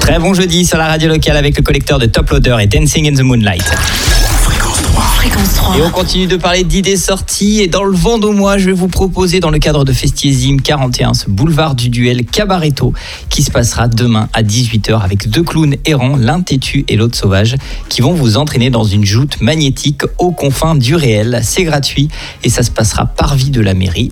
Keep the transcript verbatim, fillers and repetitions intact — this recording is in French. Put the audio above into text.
Très bon jeudi sur la radio locale avec le collecteur de Top Loader et Dancing in the Moonlight. Fréquence trois. Fréquence trois. Et on continue de parler d'idées sorties. Et dans le Vendômois, je vais vous proposer, dans le cadre de Festiésime quarante et un, ce boulevard du duel Cabaretto qui se passera demain à dix-huit heures avec deux clowns errants, l'un têtu et l'autre sauvage, qui vont vous entraîner dans une joute magnétique aux confins du réel. C'est gratuit et ça se passera parvis de la mairie